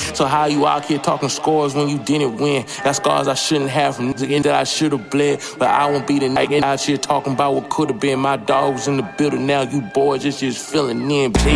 So how you out here talking scores when you didn't win? That's scars I shouldn't have from the end that I should have bled. But I won't be the night out here talking about what could have been. My dog was in the building, now you boys just filling in.